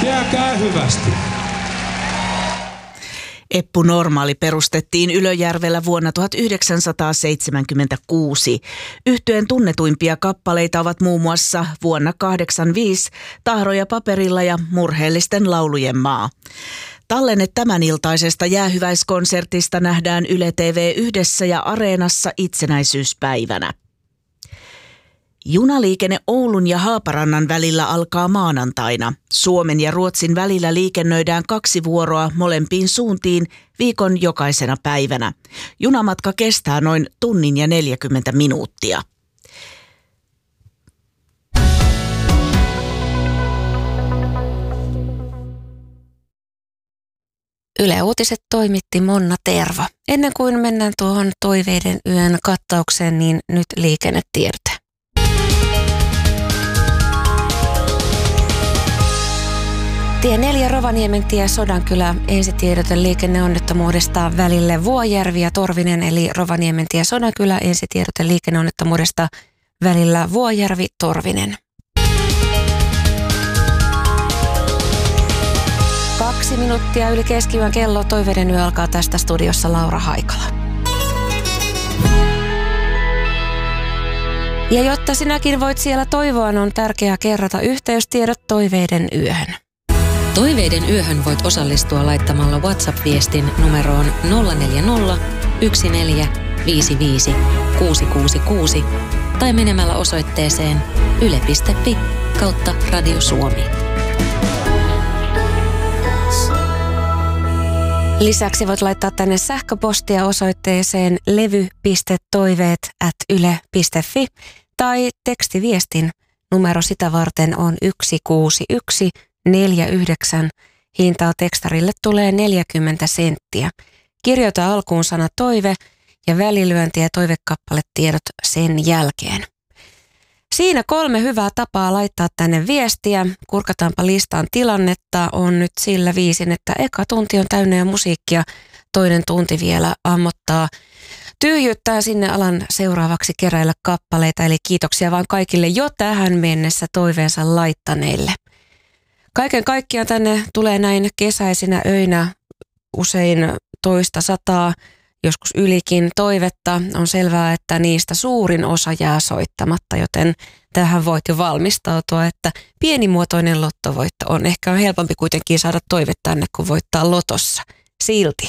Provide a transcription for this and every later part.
Jääkää hyvästi. Eppu Normaali perustettiin Ylöjärvellä vuonna 1976. Yhtyeen tunnetuimpia kappaleita ovat muun muassa vuonna 1985 Tahroja paperilla ja Murheellisten laulujen maa. Tallenne tämän iltaisesta jäähyväiskonsertista nähdään Yle TV Yhdessä ja Areenassa itsenäisyyspäivänä. Junaliikenne Oulun ja Haaparannan välillä alkaa maanantaina. Suomen ja Ruotsin välillä liikennöidään 2 vuoroa molempiin suuntiin viikon jokaisena päivänä. Junamatka kestää noin 1 tunnin ja 40 minuuttia. Yle Uutiset toimitti Monna Tervo. Ennen kuin mennään tuohon Toiveiden yön kattaukseen, niin nyt liikennetiedote. Tie 4 Rovaniementie Sodankylä ensitiedote liikenneonnettomuudesta välille Vuojärvi ja Torvinen, eli Rovaniementie Sodankylä ensitiedote liikenneonnettomuudesta välillä Vuojärvi Torvinen. 2 minuuttia yli keskiyön kello. Toiveiden yö alkaa tästä studiossa Laura Haikala. Ja jotta sinäkin voit siellä toivoa, on tärkeää kerrata yhteystiedot Toiveiden yöhön. Toiveiden yöhön voit osallistua laittamalla WhatsApp-viestin numeroon 040 1455 666 tai menemällä osoitteeseen yle.fi/Radio Suomi. Lisäksi voit laittaa tänne sähköpostia osoitteeseen levy.toiveet@yle.fi tai tekstiviestin. Numero sitä varten on 16149. Hintaa tekstarille tulee 40 senttiä. Kirjoita alkuun sana toive ja välilyönti ja toivekappaletiedot sen jälkeen. Siinä 3 hyvää tapaa laittaa tänne viestiä. Kurkataanpa listaan tilannetta. On nyt sillä viisin, että eka tunti on täynnä jo musiikkia. Toinen tunti vielä ammottaa. Tyhjyttää sinne alan seuraavaksi keräillä kappaleita. Eli kiitoksia vaan kaikille jo tähän mennessä toiveensa laittaneille. Kaiken kaikkiaan tänne tulee näin kesäisinä öinä usein toista sataa, joskus ylikin toivetta. On selvää, että niistä suurin osa jää soittamatta, joten tähän voit jo valmistautua, että pienimuotoinen lottovoitto on. Ehkä on helpompi kuitenkin saada toive tänne, kuin voittaa lotossa. Silti.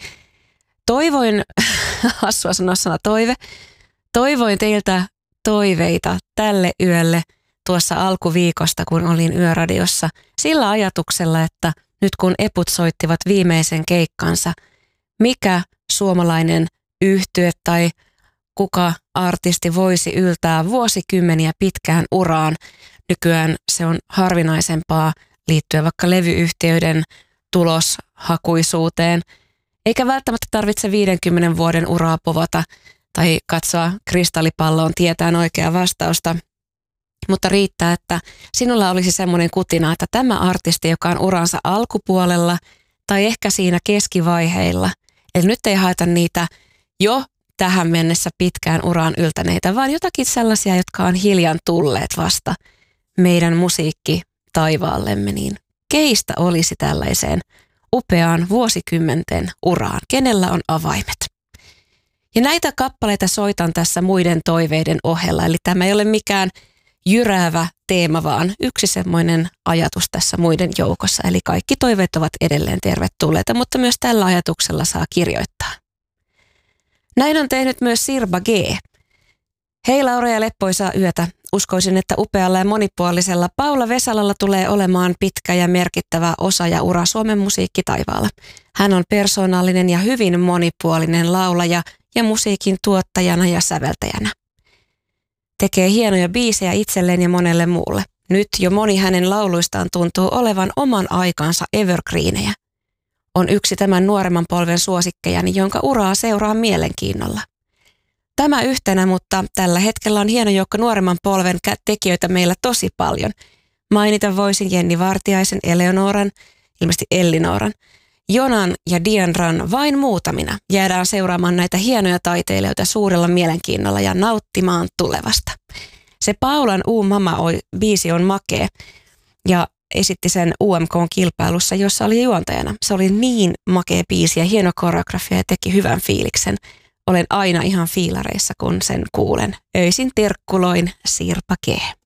Toivoin, hassua sanoa sana toive, toivoin teiltä toiveita tälle yölle tuossa alkuviikosta, kun olin Yöradiossa, sillä ajatuksella, että nyt kun Eput soittivat viimeisen keikkansa, mikä suomalainen yhtye tai kuka artisti voisi yltää vuosikymmeniä pitkään uraan. Nykyään se on harvinaisempaa liittyen vaikka levyyhtiöiden tuloshakuisuuteen. Eikä välttämättä tarvitse 50 vuoden uraa povata tai katsoa kristallipalloon tietään oikeaa vastausta. Mutta riittää, että sinulla olisi semmoinen kutina, että tämä artisti, joka on uransa alkupuolella tai ehkä siinä keskivaiheilla, eli nyt ei haeta niitä jo tähän mennessä pitkään uraan yltäneitä, vaan jotakin sellaisia, jotka on hiljan tulleet vasta meidän musiikki taivaallemme, niin keistä olisi tällaiseen upeaan vuosikymmenten uraan? Kenellä on avaimet? Ja näitä kappaleita soitan tässä muiden toiveiden ohella, eli tämä ei ole mikään jyräävä teema, vaan yksi semmoinen ajatus tässä muiden joukossa. Eli kaikki toiveet ovat edelleen tervetulleita, mutta myös tällä ajatuksella saa kirjoittaa. Näin on tehnyt myös Sirba G. Hei Laura ja leppoisaa yötä. Uskoisin, että upealla ja monipuolisella Paula Vesalalla tulee olemaan pitkä ja merkittävä osa ja ura Suomen musiikkitaivaalla. Hän on persoonallinen ja hyvin monipuolinen laulaja ja musiikin tuottajana ja säveltäjänä. Tekee hienoja biisejä itselleen ja monelle muulle. Nyt jo moni hänen lauluistaan tuntuu olevan oman aikansa evergreenejä. On yksi tämän nuoremman polven suosikkejani, jonka uraa seuraa mielenkiinnolla. Tämä yhtenä, mutta tällä hetkellä on hieno joukko nuoremman polven tekijöitä meillä tosi paljon. Mainita voisin Jenni Vartiaisen, Eleonoran, ilmeisesti Ellinoran, Jonan ja Dianran vain muutamina. Jäädään seuraamaan näitä hienoja taiteilijoita suurella mielenkiinnolla ja nauttimaan tulevasta. Se Paulan Mama biisi on makea ja esitti sen UMK-kilpailussa, jossa oli juontajana. Se oli niin makea biisi ja hieno koreografia ja teki hyvän fiiliksen. Olen aina ihan fiilareissa, kun sen kuulen. Öisin terkkuloin Sirpa G.